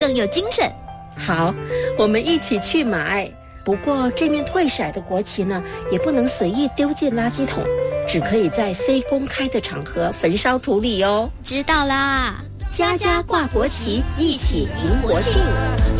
更有精神。 好，我们一起去买。不过这面退色的国旗呢，也不能随意丢进垃圾桶，只可以在非公开的场合焚烧处理哦。 知道啦， 家家挂国旗，一起迎国庆。